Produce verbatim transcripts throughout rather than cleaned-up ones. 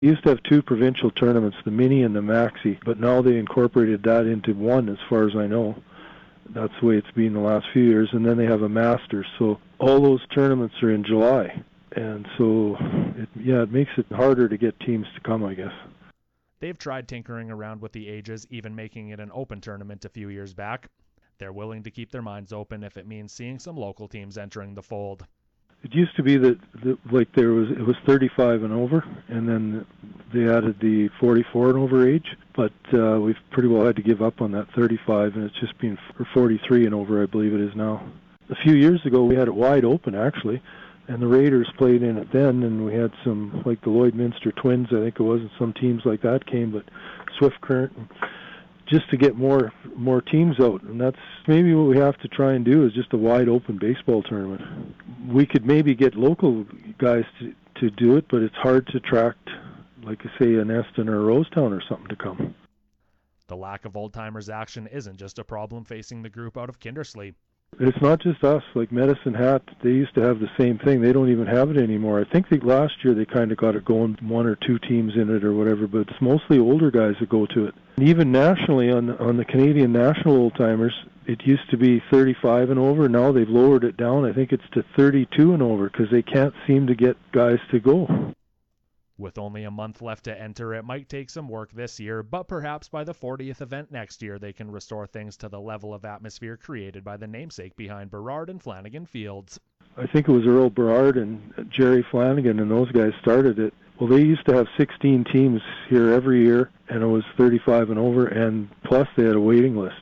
We used to have two provincial tournaments, the Mini and the Maxi, but now they incorporated that into one as far as I know. That's the way it's been the last few years, and then they have a Masters. So all those tournaments are in July, and so it, yeah, it makes it harder to get teams to come, I guess. They've tried tinkering around with the ages, even making it an open tournament a few years back. They're willing to keep their minds open if it means seeing some local teams entering the fold. It used to be that, that like there was it was thirty-five and over, and then they added the forty-four and over age. But uh, we've pretty well had to give up on that thirty-five, and it's just been for forty-three and over, I believe it is now. A few years ago, we had it wide open actually, and the Raiders played in it then, and we had some like the Lloydminster Twins, I think it was, and some teams like that came, but Swift Current. And, just to get more more teams out, and that's maybe what we have to try and do is just a wide open baseball tournament. We could maybe get local guys to, to do it, but it's hard to attract, like I say, an Eston or a Rosetown or something to come. The lack of old-timers action isn't just a problem facing the group out of Kindersley. It's not just us. Like Medicine Hat, they used to have the same thing. They don't even have it anymore. I think they, last year they kind of got it going, one or two teams in it or whatever, but it's mostly older guys that go to it. And even nationally, on on the Canadian National Old Timers, it used to be thirty-five and over. Now they've lowered it down. I think it's to thirty-two and over because they can't seem to get guys to go. With only a month left to enter, it might take some work this year, but perhaps by the fortieth event next year they can restore things to the level of atmosphere created by the namesake behind Burrard and Flanagan Fields. I think it was Earl Burrard and Jerry Flanagan and those guys started it. Well, they used to have sixteen teams here every year, and it was thirty-five and over, and plus they had a waiting list.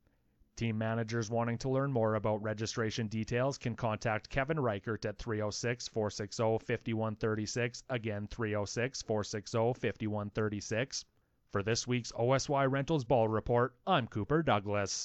Team managers wanting to learn more about registration details can contact Kevin Reichert at three oh six, four six oh, five one three six, again three oh six, four six oh, five one three six. For this week's O S Y Rentals Ball Report, I'm Cooper Douglas.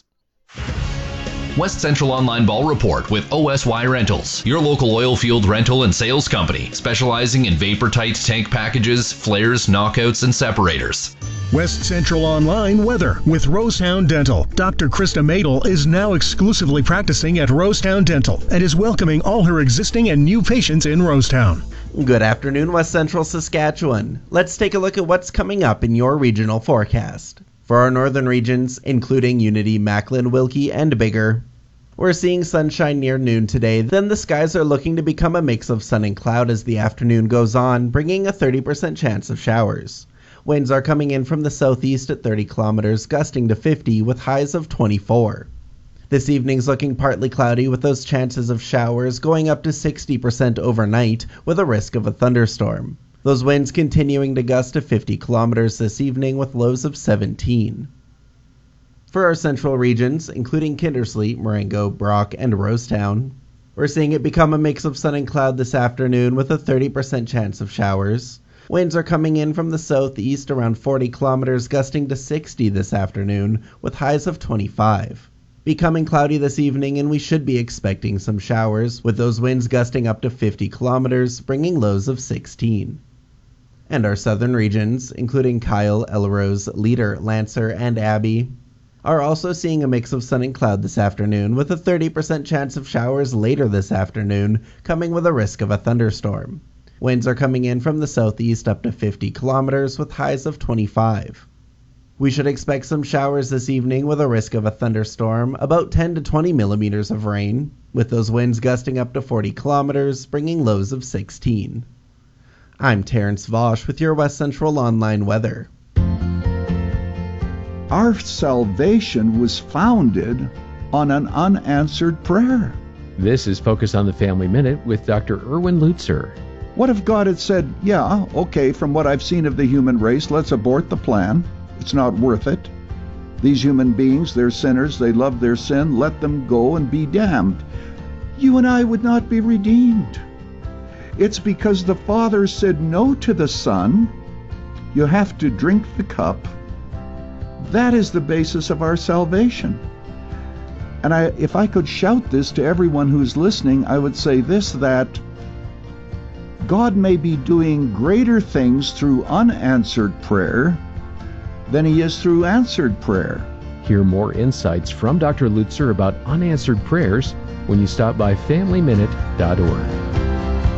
West Central Online Ball Report with O S Y Rentals, your local oil field rental and sales company, specializing in vapor-tight tank packages, flares, knockouts, and separators. West Central Online Weather with Rosetown Dental. Doctor Krista Madel is now exclusively practicing at Rosetown Dental and is welcoming all her existing and new patients in Rosetown. Good afternoon, West Central Saskatchewan. Let's take a look at what's coming up in your regional forecast. For our northern regions, including Unity, Macklin, Wilkie, and Biggar, we're seeing sunshine near noon today, then the skies are looking to become a mix of sun and cloud as the afternoon goes on, bringing a thirty percent chance of showers. Winds are coming in from the southeast at thirty kilometers, gusting to fifty with highs of twenty-four. This evening's looking partly cloudy with those chances of showers going up to sixty percent overnight with a risk of a thunderstorm. Those winds continuing to gust to fifty kilometers this evening with lows of seventeen. For our central regions, including Kindersley, Marengo, Brock, and Rosetown, we're seeing it become a mix of sun and cloud this afternoon with a thirty percent chance of showers. Winds are coming in from the southeast around forty kilometers, gusting to sixty this afternoon with highs of twenty-five. Becoming cloudy this evening, and we should be expecting some showers, with those winds gusting up to fifty kilometers, bringing lows of sixteen. And our southern regions, including Kyle, Elrose, Leader, Lancer, and Abbey, are also seeing a mix of sun and cloud this afternoon, with a thirty percent chance of showers later this afternoon, coming with a risk of a thunderstorm. Winds are coming in from the southeast up to fifty kilometers with highs of twenty-five. We should expect some showers this evening with a risk of a thunderstorm, about ten to twenty millimeters of rain, with those winds gusting up to forty kilometers, bringing lows of sixteen. I'm Terrence Vosch with your West Central Online Weather. Our salvation was founded on an unanswered prayer. This is Focus on the Family Minute with Doctor Erwin Lutzer. What if God had said, yeah, okay, from what I've seen of the human race, let's abort the plan. It's not worth it. These human beings, they're sinners, they love their sin, let them go and be damned. You and I would not be redeemed. It's because the Father said no to the Son. You have to drink the cup. That is the basis of our salvation. And I, if I could shout this to everyone who's listening, I would say this, that God may be doing greater things through unanswered prayer than he is through answered prayer. Hear more insights from Doctor Lutzer about unanswered prayers when you stop by family minute dot org.